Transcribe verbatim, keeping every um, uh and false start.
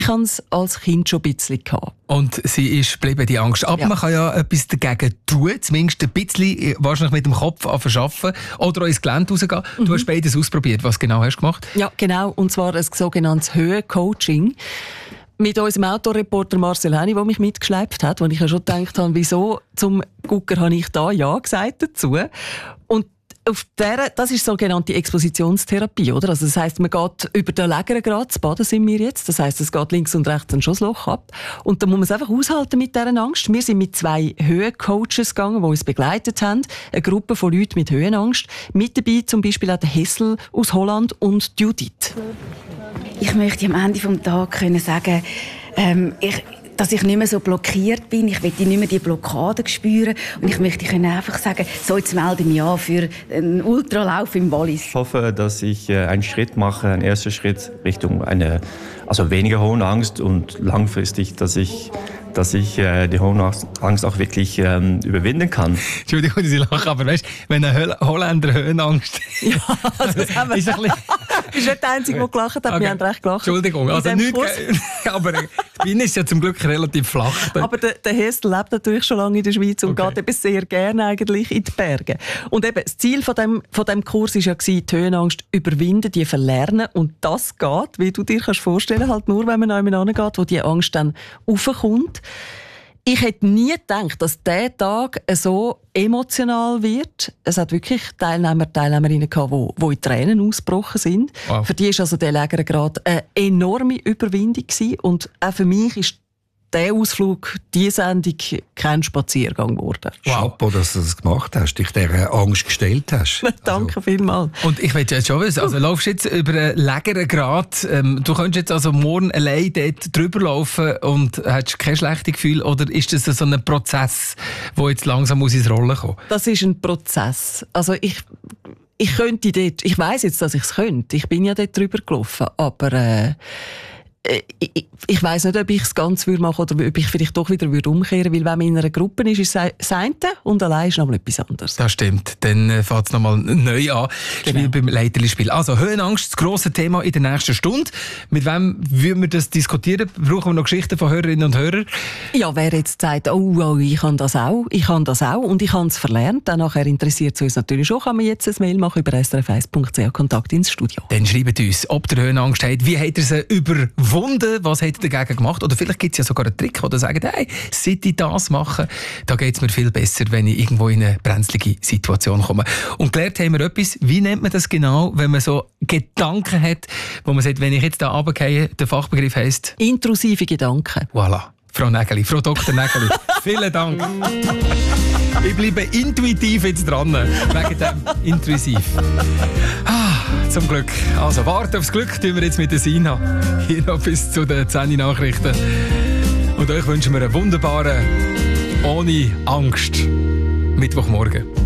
Ich hatte es als Kind schon ein bisschen gehabt. Und sie ist geblieben, die Angst. Aber ja. man kann ja etwas dagegen tun, zumindest ein bisschen, wahrscheinlich mit dem Kopf arbeiten oder auch ins Gelände rausgehen. Mhm. Du hast beides ausprobiert. Was genau hast du gemacht? Ja, genau. Und zwar ein sogenanntes Höhencoaching. Mit unserem Autoreporter Marcel Henny, der mich mitgeschleppt hat, wo ich ja schon gedacht habe, wieso zum Gucker habe ich da Ja gesagt dazu. Und auf der, das ist sogenannte Expositionstherapie, oder? Also das heisst, man geht über den Lägergrad, das Baden sind wir jetzt, das heisst, es geht links und rechts ein Schussloch ab. Und da muss man es einfach aushalten mit dieser Angst. Wir sind mit zwei Höhencoaches gegangen, die uns begleitet haben. Eine Gruppe von Leuten mit Höhenangst. Mit dabei zum Beispiel auch der Hessel aus Holland und Judith. Ich möchte am Ende des Tages können sagen, ähm, ich, dass ich nicht mehr so blockiert bin. Ich möchte nicht mehr die Blockaden spüren. Und ich möchte können einfach sagen, so, jetzt melde ich mich an für einen Ultralauf im Wallis. Ich hoffe, dass ich einen Schritt mache, einen ersten Schritt Richtung eine, also weniger Höhenangst und langfristig, dass ich dass ich äh, die Höhenangst auch wirklich ähm, überwinden kann. Entschuldigung, dass ich lache, aber weißt, wenn ein Höl- Holländer Höhenangst ja, das haben wir. ist ein bisschen... Du bist nicht der Einzige, der gelacht hat. Okay. Wir haben recht gelacht. Entschuldigung, also nicht, aber Wien ist ja zum Glück relativ flach. Aber der, der Hessel lebt natürlich schon lange in der Schweiz und okay. geht eben sehr gerne eigentlich in die Berge. Und eben, das Ziel von dem, von dem Kurs war ja, die Höhenangst überwinden, die verlernen. Und das geht, wie du dir kannst vorstellen, halt nur, wenn man noch jemand hingeht, wo die Angst dann raufkommt. Ich hätte nie gedacht, dass dieser Tag so emotional wird. Es hat wirklich Teilnehmer, Teilnehmerinnen gehabt, die, die in Tränen ausgebrochen sind. Wow. Für die war also der Lägergrad eine enorme Überwindung gewesen. Und auch für mich ist dieser Ausflug, diese Sendung, kein Spaziergang geworden. Wow. Chapeau, dass du das gemacht hast, dich dieser Angst gestellt hast. Danke also. vielmals. Und ich will jetzt schon wissen, also laufst du jetzt über einen Lägergrad, ähm, du könntest jetzt also morgen allein dort drüber laufen und hast kein schlechtes Gefühl, oder ist das so ein Prozess, der jetzt langsam muss ins Rollen kommen? Das ist ein Prozess. Also ich, ich könnte dort, ich weiss jetzt, dass ich es könnte. Ich bin ja dort drüber gelaufen, aber äh, Ich, ich weiss nicht, ob ich es ganz machen würde oder ob ich vielleicht doch wieder umkehren würde, weil wenn man in einer Gruppe ist, ist es das eine und allein ist noch mal etwas anderes. Das stimmt. Dann äh, fängt es nochmal neu an, genau. Wie beim Leiterli-Spiel. Also Höhenangst, das grosse Thema in der nächsten Stunde. Mit wem würden wir das diskutieren? Brauchen wir noch Geschichten von Hörerinnen und Hörern? Ja, wer jetzt sagt, oh, oh ich kann das auch, ich kann das auch und ich habe es verlernt, dann nachher interessiert es uns natürlich schon, kann man jetzt ein Mail machen über s r f eins punkt c h Kontakt ins Studio. Dann schreibt uns, ob ihr Höhenangst habt, wie habt ihr sie überwunden? Was habt ihr dagegen gemacht? Oder vielleicht gibt es ja sogar einen Trick, wo ihr sagt, hey, seit ich das mache, da geht es mir viel besser, wenn ich irgendwo in eine brenzlige Situation komme. Und gelernt haben wir etwas, wie nennt man das genau, wenn man so Gedanken hat, wo man sagt, wenn ich jetzt da runtergehe, der Fachbegriff heisst? Intrusive Gedanken. Voilà. Frau Nägeli, Frau Doktor Nägeli, vielen Dank. Ich bleibe intuitiv jetzt dran, wegen dem intrusiv. Ah, zum Glück. Also, warte aufs Glück, tun wir jetzt mit der Sina. Hier noch bis zu den zehn Nachrichten. Und euch wünschen wir einen wunderbaren, ohne Angst, Mittwochmorgen.